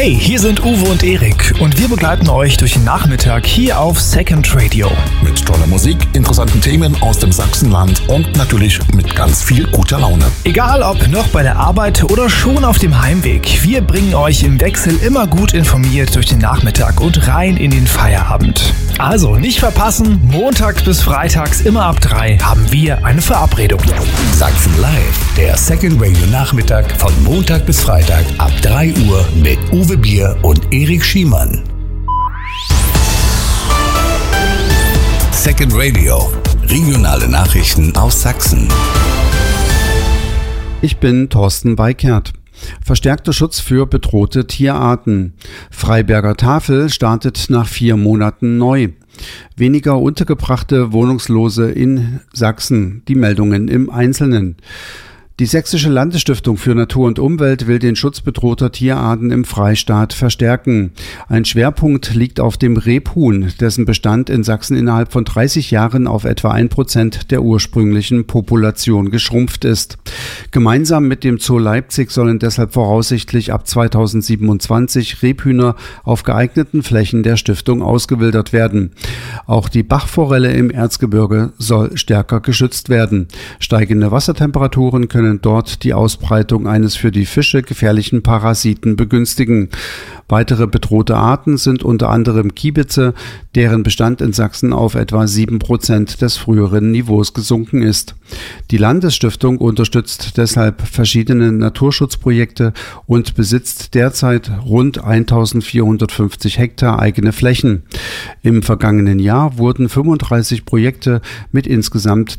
Hey, hier sind Uwe und Erik und wir begleiten euch durch den Nachmittag hier auf Second Radio. Mit toller Musik, interessanten Themen aus dem Sachsenland und natürlich mit ganz viel guter Laune. Egal ob noch bei der Arbeit oder schon auf dem Heimweg, wir bringen euch im Wechsel immer gut informiert durch den Nachmittag und rein in den Feierabend. Also nicht verpassen, montags bis freitags immer ab 3 haben wir eine Verabredung. Sachsen Live, der Second Radio Nachmittag von Montag bis Freitag ab 3 Uhr mit Uwe Bier und Erik Schiemann. Second Radio, regionale Nachrichten aus Sachsen. Ich bin Thorsten Weikert. Verstärkter Schutz für bedrohte Tierarten. Freiberger Tafel startet nach 4 Monaten neu. Weniger untergebrachte Wohnungslose in Sachsen. Die Meldungen im Einzelnen. Die Sächsische Landesstiftung für Natur und Umwelt will den Schutz bedrohter Tierarten im Freistaat verstärken. Ein Schwerpunkt liegt auf dem Rebhuhn, dessen Bestand in Sachsen innerhalb von 30 Jahren auf etwa 1% der ursprünglichen Population geschrumpft ist. Gemeinsam mit dem Zoo Leipzig sollen deshalb voraussichtlich ab 2027 Rebhühner auf geeigneten Flächen der Stiftung ausgewildert werden. Auch die Bachforelle im Erzgebirge soll stärker geschützt werden. Steigende Wassertemperaturen können dort die Ausbreitung eines für die Fische gefährlichen Parasiten begünstigen. Weitere bedrohte Arten sind unter anderem Kiebitze, deren Bestand in Sachsen auf etwa 7% des früheren Niveaus gesunken ist. Die Landesstiftung unterstützt deshalb verschiedene Naturschutzprojekte und besitzt derzeit rund 1450 Hektar eigene Flächen. Im vergangenen Jahr wurden 35 Projekte mit insgesamt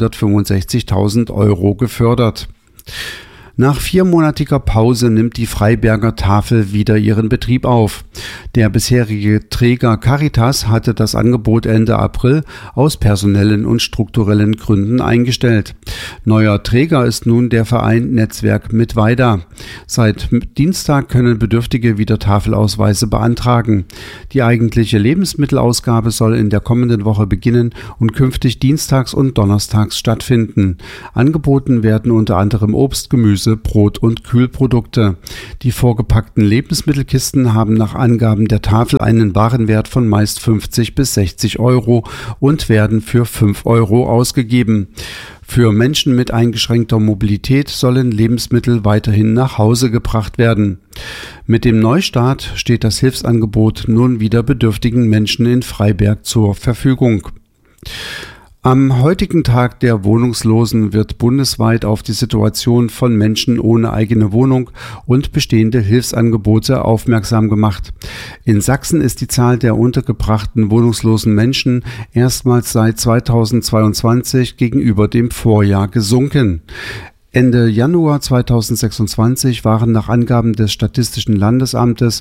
365.000 € gefördert. Nach 4-monatiger Pause nimmt die Freiberger Tafel wieder ihren Betrieb auf. Der bisherige Träger Caritas hatte das Angebot Ende April aus personellen und strukturellen Gründen eingestellt. Neuer Träger ist nun der Verein Netzwerk Mittweida. Seit Dienstag können Bedürftige wieder Tafelausweise beantragen. Die eigentliche Lebensmittelausgabe soll in der kommenden Woche beginnen und künftig dienstags und donnerstags stattfinden. Angeboten werden unter anderem Obst, Gemüse, Brot und Kühlprodukte. Die vorgepackten Lebensmittelkisten haben nach Angaben der Tafel einen Warenwert von meist 50 bis 60 € und werden für 5 € ausgegeben. Für Menschen mit eingeschränkter Mobilität sollen Lebensmittel weiterhin nach Hause gebracht werden. Mit dem Neustart steht das Hilfsangebot nun wieder bedürftigen Menschen in Freiberg zur Verfügung. Am heutigen Tag der Wohnungslosen wird bundesweit auf die Situation von Menschen ohne eigene Wohnung und bestehende Hilfsangebote aufmerksam gemacht. In Sachsen ist die Zahl der untergebrachten wohnungslosen Menschen erstmals seit 2022 gegenüber dem Vorjahr gesunken. Ende Januar 2026 waren nach Angaben des Statistischen Landesamtes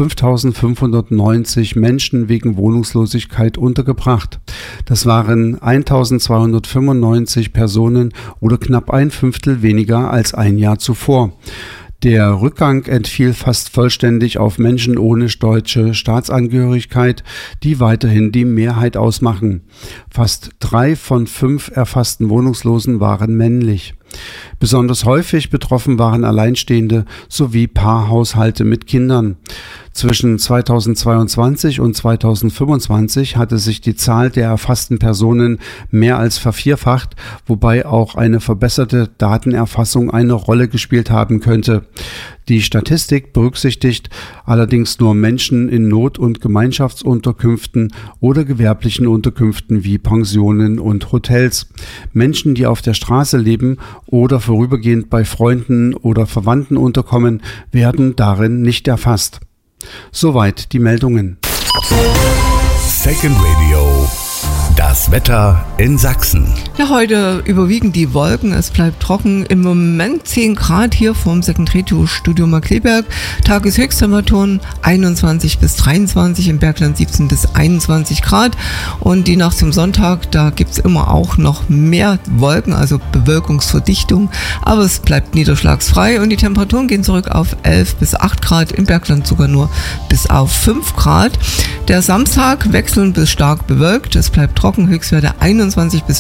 5.590 Menschen wegen Wohnungslosigkeit untergebracht. Das waren 1.295 Personen oder knapp 1/5 weniger als ein Jahr zuvor. Der Rückgang entfiel fast vollständig auf Menschen ohne deutsche Staatsangehörigkeit, die weiterhin die Mehrheit ausmachen. Fast 3 von 5 erfassten Wohnungslosen waren männlich. Besonders häufig betroffen waren Alleinstehende sowie Paarhaushalte mit Kindern. Zwischen 2022 und 2025 hatte sich die Zahl der erfassten Personen mehr als vervierfacht, wobei auch eine verbesserte Datenerfassung eine Rolle gespielt haben könnte. Die Statistik berücksichtigt allerdings nur Menschen in Not- und Gemeinschaftsunterkünften oder gewerblichen Unterkünften wie Pensionen und Hotels. Menschen, die auf der Straße leben oder vorübergehend bei Freunden oder Verwandten unterkommen, werden darin nicht erfasst. Soweit die Meldungen. Second Radio. Das Wetter in Sachsen. Ja, heute überwiegen die Wolken, es bleibt trocken. Im Moment 10 Grad hier vom Second Radio Studio Markkleeberg. Tageshöchsttemperaturen 21 bis 23, im Bergland 17 bis 21 Grad. Und die Nacht zum Sonntag, da gibt es immer auch noch mehr Wolken, also Bewölkungsverdichtung. Aber es bleibt niederschlagsfrei und die Temperaturen gehen zurück auf 11 bis 8 Grad, im Bergland sogar nur bis auf 5 Grad. Der Samstag wechselnd bis stark bewölkt, es bleibt trocken, Höchstwerte 21 bis 24.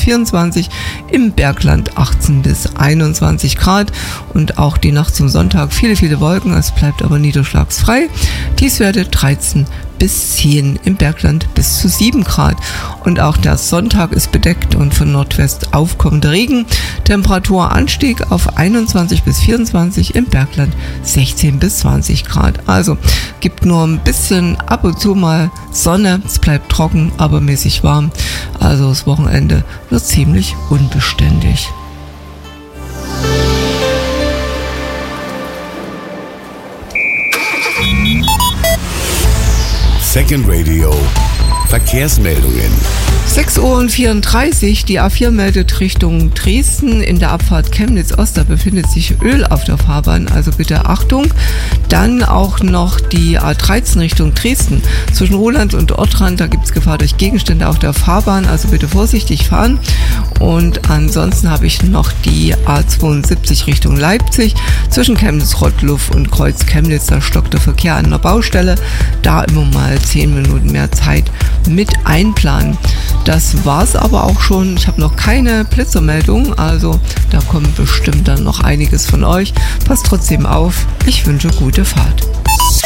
24, im Bergland 18 bis 21 Grad und auch die Nacht zum Sonntag viele Wolken, es bleibt aber niederschlagsfrei. Tiefstwerte 13 bis 10, im Bergland bis zu 7 Grad. Und auch der Sonntag ist bedeckt und von Nordwest aufkommender Regen. Temperaturanstieg auf 21 bis 24, im Bergland 16 bis 20 Grad. Also gibt nur ein bisschen ab und zu mal Sonne, es bleibt trocken, aber mäßig warm. Also das Wochenende wird ziemlich unbeständig. Second Radio. Verkehrsmeldungen. 6:34 Uhr, die A4 meldet Richtung Dresden. In der Abfahrt Chemnitz-Ost, da befindet sich Öl auf der Fahrbahn, also bitte Achtung. Dann auch noch die A13 Richtung Dresden. Zwischen Roland und Ortrand, da gibt es Gefahr durch Gegenstände auf der Fahrbahn, also bitte vorsichtig fahren. Und ansonsten habe ich noch die A72 Richtung Leipzig. Zwischen Chemnitz-Rottluff und Kreuz Chemnitz, da stockt der Verkehr an der Baustelle. Da immer mal 10 Minuten mehr Zeit mit einplanen. Das war's aber auch schon. Ich habe noch keine Blitzermeldung, also da kommt bestimmt dann noch einiges von euch. Passt trotzdem auf. Ich wünsche gute Fahrt.